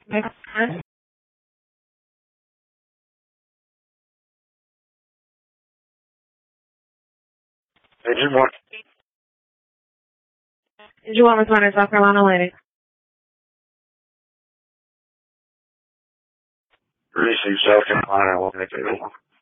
Makes sense. Did you want responder, South Carolina lady? Receive South Carolina, 182.